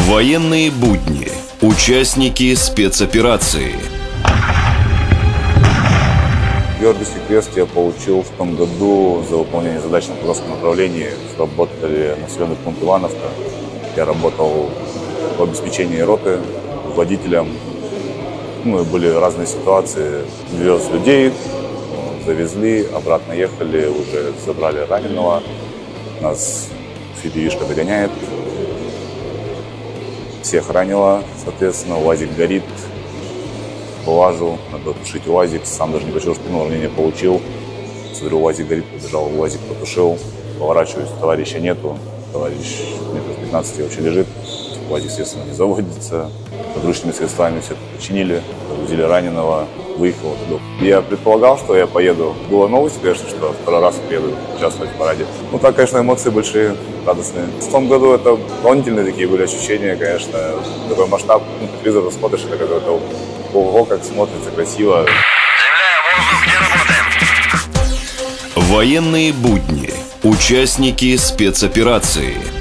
Военные будни. Участники спецоперации. Георгиевский крест я получил в том году за выполнение задач на Курганском направлении. Сработали населенный пункт Ивановка. Я работал в обеспечении роты, водителем. И были разные ситуации. Вез людей, завезли, обратно ехали, уже забрали раненого. Нас фидеишка догоняет. Всех ранило, соответственно, УАЗик горит. Вылажу, надо тушить УАЗик, сам даже не почувствовал, спину, ранение получил. Смотрю, УАЗик горит, побежал, УАЗик потушил. Поворачиваюсь, товарища нету, товарищ метров 15 вообще лежит. УАЗик, естественно, не заводится. Подручными средствами все это починили, загрузили раненого, выехал оттуда. Я предполагал, что я поеду. Была новость, конечно, что второй раз приеду участвовать в параде. Так, конечно, эмоции большие, радостные. В том году это волнительные такие были ощущения, конечно. Такой масштаб, по телевизору смотришь, это какой-то ого, как смотрится красиво. Заявляю, воздух, где работаем? Военные будни. Участники спецоперации.